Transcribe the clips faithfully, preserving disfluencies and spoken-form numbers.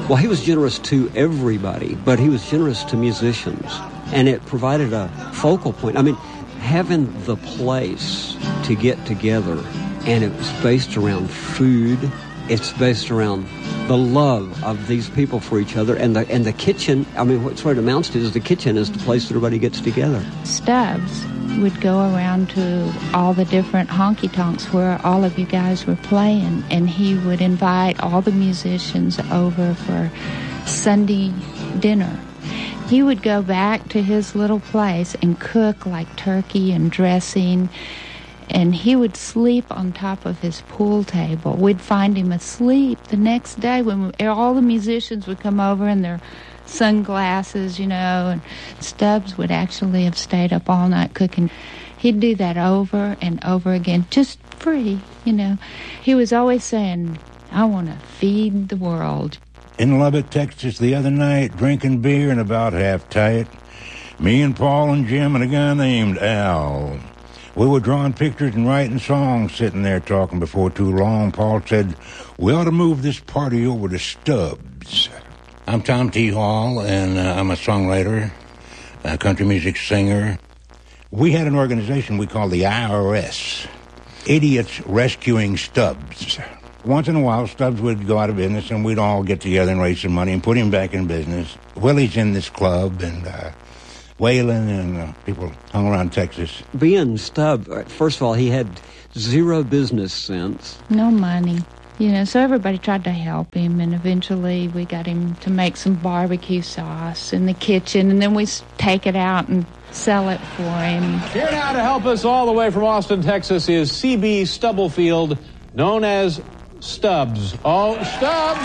Well, he was generous to everybody, but he was generous to musicians. And it provided a focal point. I mean, having the place to get together, and it was based around food. It's based around the love of these people for each other. And the and the kitchen, I mean, what sort of amounts to is the kitchen is the place that everybody gets together. Stubbs would go around to all the different honky-tonks where all of you guys were playing, and he would invite all the musicians over for Sunday dinner. He would go back to his little place and cook like turkey and dressing, and he would sleep on top of his pool table. We'd find him asleep the next day when we, all the musicians would come over in their sunglasses, you know, and Stubbs would actually have stayed up all night cooking. He'd do that over and over again, just free, you know. He was always saying, I want to feed the world. In Lubbock, Texas, the other night, drinking beer and about half tight, me and Paul and Jim and a guy named Al. We were drawing pictures and writing songs, sitting there talking before too long. Paul said, we ought to move this party over to Stubbs. I'm Tom T. Hall, and uh, I'm a songwriter, a country music singer. We had an organization we called the I R S, Idiots Rescuing Stubbs. Once in a while, Stubbs would go out of business, and we'd all get together and raise some money and put him back in business. Willie's in this club, and uh, Waylon and uh, people hung around Texas. Being Stubbs, first of all, he had zero business sense. No money. You know, so everybody tried to help him, and eventually we got him to make some barbecue sauce in the kitchen, and then we take it out and sell it for him. Here now to help us all the way from Austin, Texas, is C B Stubblefield, known as Stubbs. Oh, Stubbs!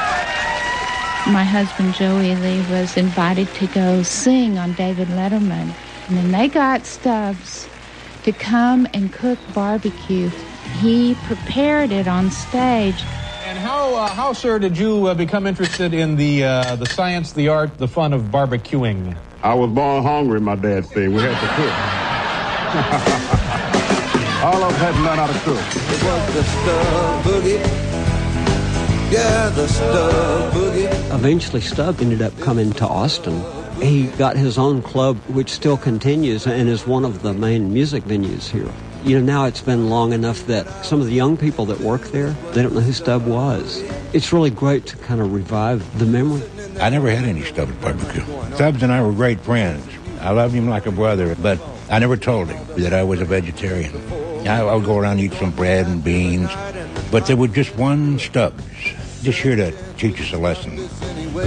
My husband, Joey Lee, was invited to go sing on David Letterman, and then they got Stubbs to come and cook barbecue. He prepared it on stage. And how, uh, how, sir, did you uh, become interested in the uh, the science, the art, the fun of barbecuing? I was born hungry, my dad said. We had to cook. All of us had to learn how to cook. It was the Stubb Boogie. Yeah, the Stubb Boogie. Eventually, Stubb ended up coming to Austin. He got his own club, which still continues and is one of the main music venues here. You know, now it's been long enough that some of the young people that work there, they don't know who Stubb was. It's really great to kind of revive the memory. I never had any Stubbs barbecue. Stubbs and I were great friends. I loved him like a brother, but I never told him that I was a vegetarian. I, I would go around and eat some bread and beans, but there was just one Stubbs, just here to teach us a lesson.